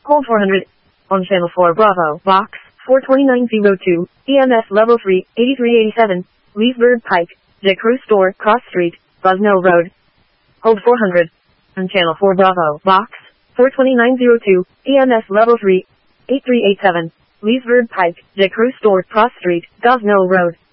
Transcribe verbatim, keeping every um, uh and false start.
Hold four hundred. On channel four Bravo, box, four twenty-nine oh two, E M S level three, eighty-three eighty-seven, Leesburg Pike, J. Crew Store, Cross Street, Buzzno Road. Hold four hundred. On channel four Bravo, box, four twenty-nine oh two, E M S level three, eighty-three eighty-seven, Leesburg Pike, J. Crew Store, Cross Street, Buzzno Road.